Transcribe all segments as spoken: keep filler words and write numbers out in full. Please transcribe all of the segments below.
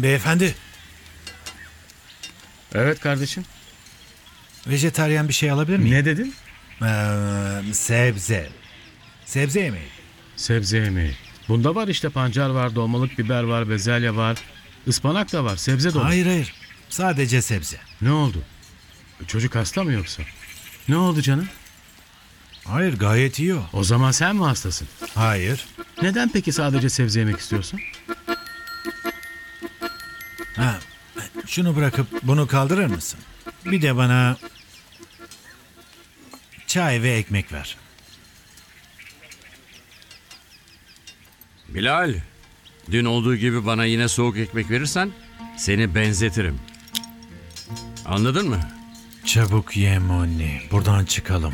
Beyefendi, Evet kardeşim. vejetaryen bir şey alabilir miyim? Ne dedin? Ee, sebze. Sebze yemeği. Sebze yemeği. Bunda var işte, pancar var, dolmalık biber var, bezelye var. Ispanak da var, sebze dolu. Hayır hayır. Sadece sebze. Ne oldu? Çocuk hasta mı yoksa? Ne oldu canım? Hayır, gayet iyi o. O zaman sen mi hastasın? Hayır. Neden peki sadece sebze yemek istiyorsun? Ha, şunu bırakıp bunu kaldırır mısın? Bir de bana çay ve ekmek ver. Bilal, dün olduğu gibi bana yine soğuk ekmek verirsen seni benzetirim. Anladın mı? Çabuk ye Monni. Buradan çıkalım.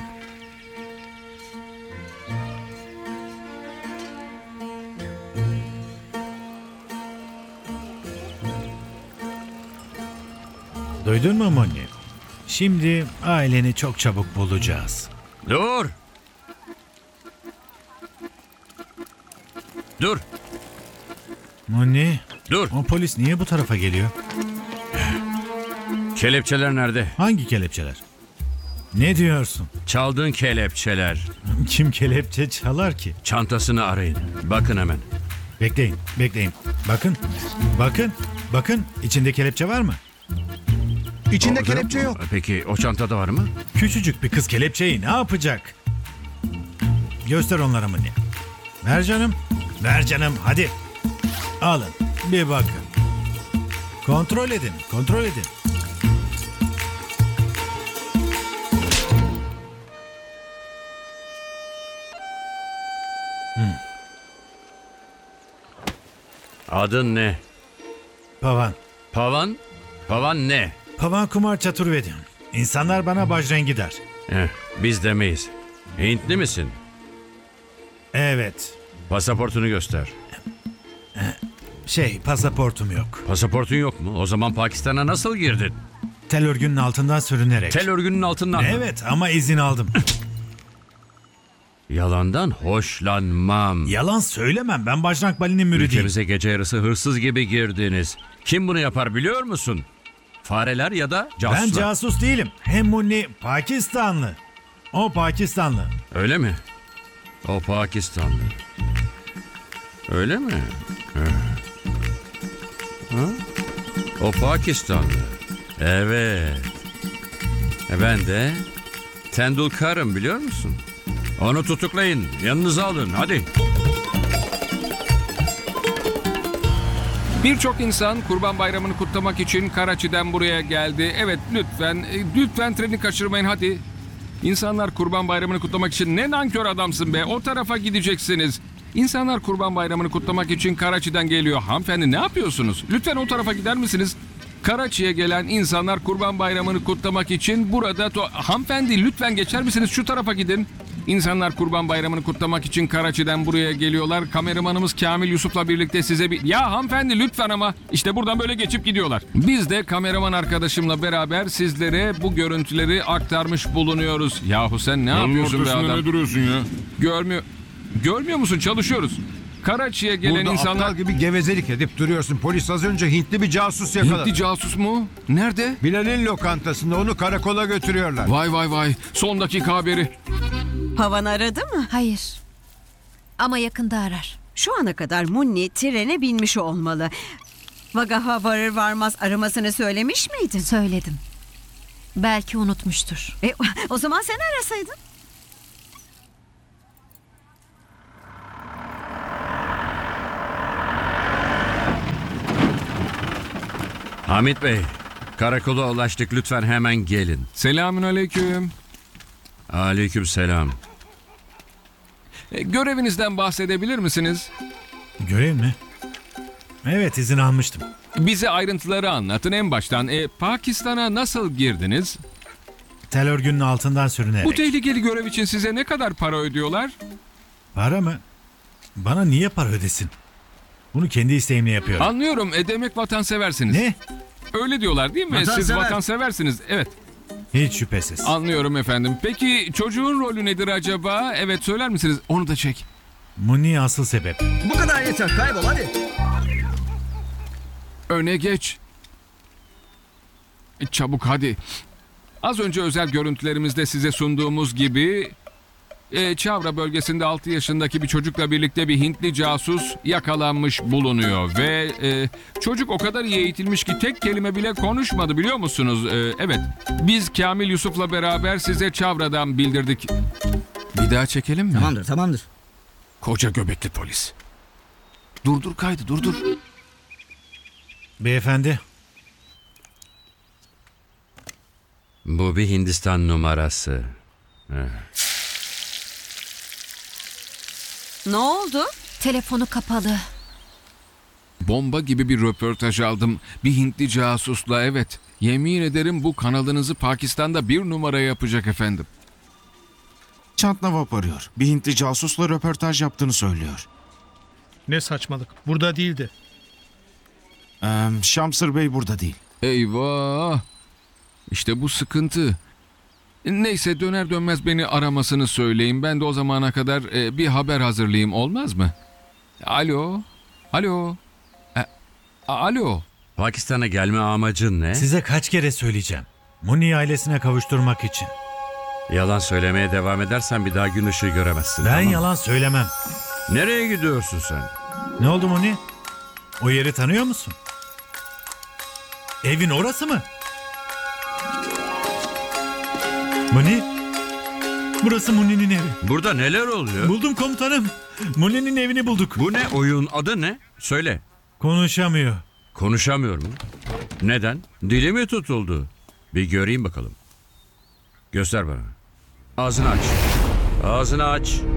Duydun mu Monni? Şimdi aileni çok çabuk bulacağız. Dur! Dur! Monni, Dur! o polis niye bu tarafa geliyor? Kelepçeler nerede? Hangi kelepçeler? Ne diyorsun? Çaldığın kelepçeler. Kim kelepçe çalar ki? Çantasını arayın. Bakın hemen. Bekleyin, bekleyin. Bakın, bakın, bakın. İçinde kelepçe var mı? İçinde Orada kelepçe mu? yok. Peki o çantada var mı? Küçücük bir kız kelepçeyi ne yapacak? Göster onlara Muni. Ver canım. Ver canım hadi. Alın bir bakın. Kontrol edin. Kontrol edin. Adın ne? Pavan. Pavan? Pavan ne? Pavan Kumar Çaturvedi. İnsanlar bana Bajrengi der. Eh, biz demeyiz. Hintli misin? Evet. Pasaportunu göster. Şey, pasaportum yok. Pasaportun yok mu? O zaman Pakistan'a nasıl girdin? Tel örgünün altından sürünerek. Tel örgünün altından mı? Evet ama izin aldım. Yalandan hoşlanmam. Yalan söylemem. Ben Bajrang Bali'nin müridiyim. Ülkemize gece yarısı hırsız gibi girdiniz. Kim bunu yapar biliyor musun? Fareler ya da casuslar. Ben casus değilim. Hem Muni Pakistanlı. O Pakistanlı. Öyle mi? O Pakistanlı. Öyle mi? Ha? Ha? O Pakistanlı. Evet. E ben de Tendulkar'ım biliyor musun? Onu tutuklayın. Yanınıza alın. Hadi. Birçok insan Kurban Bayramı'nı kutlamak için Karaçi'den buraya geldi. Evet lütfen, e, lütfen treni kaçırmayın hadi. İnsanlar Kurban Bayramı'nı kutlamak için ne nankör adamsın be. O tarafa gideceksiniz. İnsanlar Kurban Bayramı'nı kutlamak için Karaçi'den geliyor. Hanımefendi ne yapıyorsunuz? Lütfen o tarafa gider misiniz? Karaçi'ye gelen insanlar Kurban Bayramı'nı kutlamak için burada... To- Hanımefendi lütfen geçer misiniz? Şu tarafa gidin. İnsanlar Kurban Bayramı'nı kutlamak için Karaçi'den buraya geliyorlar. Kameramanımız Kamil Yusuf'la birlikte size bir... Ya hanımefendi lütfen ama. İşte buradan böyle geçip gidiyorlar. Biz de kameraman arkadaşımla beraber sizlere bu görüntüleri aktarmış bulunuyoruz. Yahu sen ne yapıyorsun be adam? Ne duruyorsun ya? Görmüyor... Görmüyor musun? Çalışıyoruz. Karaçi'ye gelen Burada insanlar... aptal gibi gevezelik edip duruyorsun. Polis az önce Hintli bir casus yakaladı. Hintli casus mu? Nerede? Bilal'in lokantasında onu karakola götürüyorlar. Vay vay vay. Son dakika haberi. Havan aradı mı? Hayır. Ama yakında arar. Şu ana kadar Munni trene binmiş olmalı. Vagaha varır varmaz aramasını söylemiş miydin? Söyledim. Belki unutmuştur. E, o zaman sen arasaydın. Hamit Bey, karakola ulaştık. Lütfen hemen gelin. Selamünaleyküm. Aleyküm selam. E, görevinizden bahsedebilir misiniz? Görev mi? Evet, izin almıştım. Bize ayrıntıları anlatın en baştan. E, Pakistan'a nasıl girdiniz? Tel örgünün altından sürünerek. Bu tehlikeli görev için size ne kadar para ödüyorlar? Para mı? Bana niye para ödesin? Bunu kendi isteğimle yapıyorum. Anlıyorum. E, demek vatanseversiniz. Ne? Öyle diyorlar değil mi? Siz Vatansever. vatanseversiniz. Evet. Hiç şüphesiz. Anlıyorum efendim. Peki çocuğun rolü nedir acaba? Evet söyler misiniz? Onu da çek. Muni asıl sebep. Bu kadar yeter, kaybol hadi. Öne geç. Çabuk hadi. Az önce özel görüntülerimizde size sunduğumuz gibi e, Çavra bölgesinde altı yaşındaki bir çocukla birlikte bir Hintli casus yakalanmış bulunuyor ve e, çocuk o kadar iyi eğitilmiş ki tek kelime bile konuşmadı, biliyor musunuz? E, evet, biz Kamil Yusuf'la beraber size Çavra'dan bildirdik. Bir daha çekelim mi? Tamamdır, tamamdır. Koca göbekli polis. Durdur kaydı, durdur. Beyefendi, Bu bir Hindistan numarası. Ne oldu? Telefonu kapalı. Bomba gibi bir röportaj aldım. Bir Hintli casusla, evet. Yemin ederim bu kanalınızı Pakistan'da bir numara yapacak efendim. Çantnavap arıyor. Bir Hintli casusla röportaj yaptığını söylüyor. Ne saçmalık. Burada değildi. Ee, Şamsır Bey burada değil. Eyvah! İşte bu sıkıntı. Neyse, döner dönmez beni aramasını söyleyin. Ben de o zamana kadar e, bir haber hazırlayayım, olmaz mı? Alo? Alo? E, alo? Pakistan'a gelme amacın ne? size kaç kere söyleyeceğim. Muni'yi ailesine kavuşturmak için. Yalan söylemeye devam edersen bir daha gün ışığı göremezsin. Ben tamam mı? yalan söylemem. Nereye gidiyorsun sen? Ne oldu Muni? O yeri tanıyor musun? Evin orası mı? Muni? Burası Muni'nin evi. Burada neler oluyor? Buldum komutanım. Muni'nin evini bulduk. Bu ne? Oyun adı ne? Söyle. Konuşamıyor. Konuşamıyor mu? Neden? Dili mi tutuldu? Bir göreyim bakalım. Göster bana. Ağzını aç. Ağzını aç.